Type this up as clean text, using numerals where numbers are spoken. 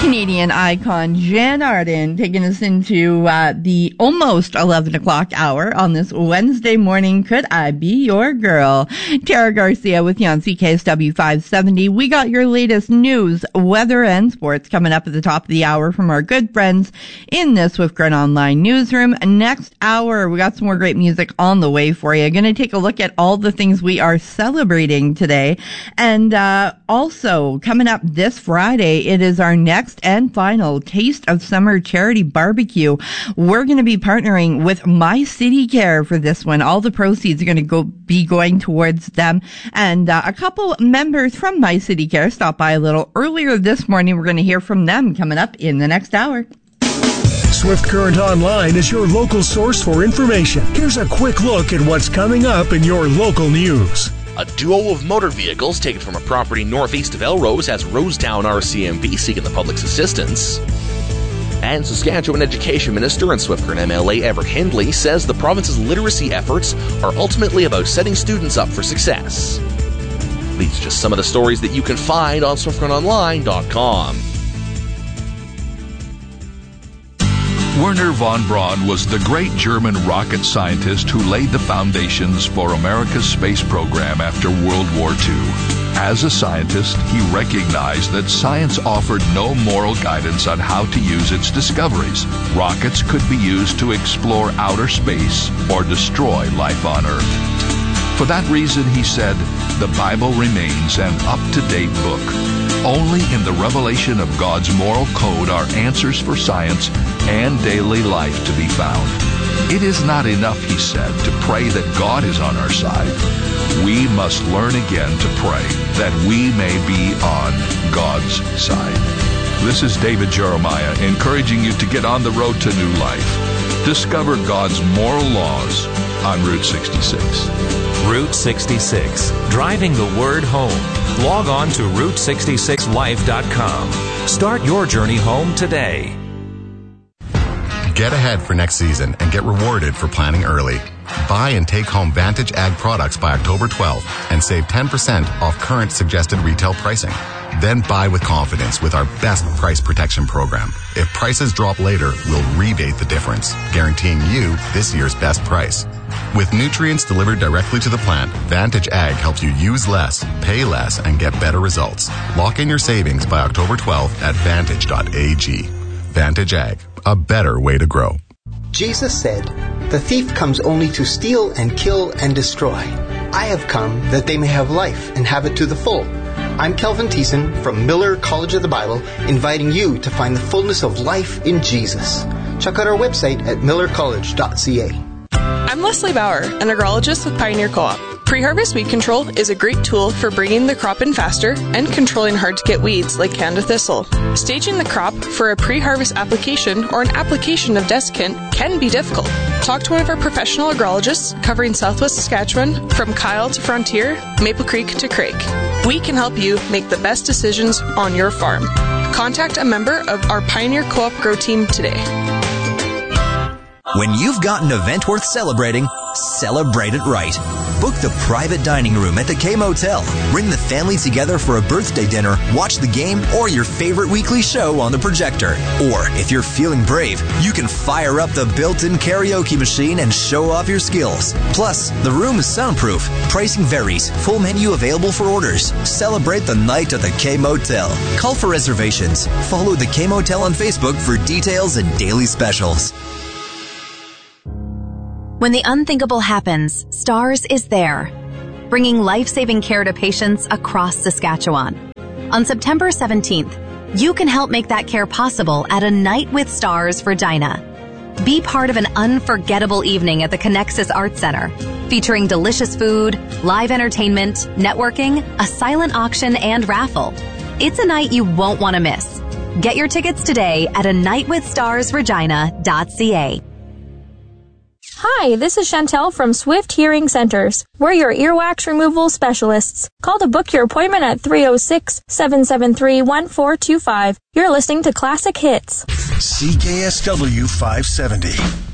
Canadian icon Jan Arden taking us into the almost 11 o'clock hour on this Wednesday morning. Could I be your girl? Tara Garcia with you on CKSW 570. We got your latest news, weather, and sports coming up at the top of the hour from our good friends in the Swift Current Online newsroom. Next hour, we got some more great music on the way for you. Going to take a look at all the things we are celebrating today. And also, coming up this Friday, it is our next and final Taste of Summer charity barbecue. We're going to be partnering with My City Care for this one. All the proceeds are going to be going towards them. And a couple members from My City Care stopped by a little earlier this morning. We're going to hear from them coming up in the next hour. Swift Current Online is your local source for information. Here's a quick look at what's coming up in your local news. A duo of motor vehicles taken from a property northeast of Elrose has Rosetown RCMP seeking the public's assistance. And Saskatchewan Education Minister and Swift Current MLA Everett Hindley says the province's literacy efforts are ultimately about setting students up for success. These are just some of the stories that you can find on SwiftCurrentOnline.com. Wernher von Braun was the great German rocket scientist who laid the foundations for America's space program after World War II. As a scientist, he recognized that science offered no moral guidance on how to use its discoveries. Rockets could be used to explore outer space or destroy life on Earth. For that reason, he said, the Bible remains an up-to-date book. Only in the revelation of God's moral code are answers for science and daily life to be found. It is not enough, he said, to pray that God is on our side. We must learn again to pray that we may be on God's side. This is David Jeremiah encouraging you to get on the road to new life. Discover God's moral laws on Route 66. Route 66, driving the word home. Log on to Route66Life.com. Start your journey home today. Get ahead for next season and get rewarded for planning early. Buy and take home Vantage Ag products by October 12th and save 10% off current suggested retail pricing. Then buy with confidence with our best price protection program. If prices drop later, we'll rebate the difference, guaranteeing you this year's best price. With nutrients delivered directly to the plant, Vantage Ag helps you use less, pay less, and get better results. Lock in your savings by October 12th at Vantage.ag. Vantage Ag, a better way to grow. Jesus said, "The thief comes only to steal and kill and destroy. I have come that they may have life and have it to the full." I'm Kelvin Thiessen from Miller College of the Bible, inviting you to find the fullness of life in Jesus. Check out our website at millercollege.ca. I'm Leslie Bauer, an agrologist with Pioneer Co-op. Pre-harvest weed control is a great tool for bringing the crop in faster and controlling hard-to-get weeds like Canada thistle. Staging the crop for a pre-harvest application or an application of desiccant can be difficult. Talk to one of our professional agrologists covering Southwest Saskatchewan from Kyle to Frontier, Maple Creek to Craig. We can help you make the best decisions on your farm. Contact a member of our Pioneer Co-op Grow Team today. When you've got an event worth celebrating, celebrate it right. Book the private dining room at the K Motel. Bring the family together for a birthday dinner, watch the game, or your favorite weekly show on the projector. Or, if you're feeling brave, you can fire up the built-in karaoke machine and show off your skills. Plus, the room is soundproof. Pricing varies. Full menu available for orders. Celebrate the night at the K Motel. Call for reservations. Follow the K Motel on Facebook for details and daily specials. When the unthinkable happens, STARS is there, bringing life-saving care to patients across Saskatchewan. On September 17th, you can help make that care possible at A Night with Stars for Dinah. Be part of an unforgettable evening at the Connexus Arts Center, featuring delicious food, live entertainment, networking, a silent auction, and raffle. It's a night you won't want to miss. Get your tickets today at anightwithstarsregina.ca. Hi, this is Chantel from Swift Hearing Centers. We're your earwax removal specialists. Call to book your appointment at 306-773-1425. You're listening to Classic Hits. CKSW 570.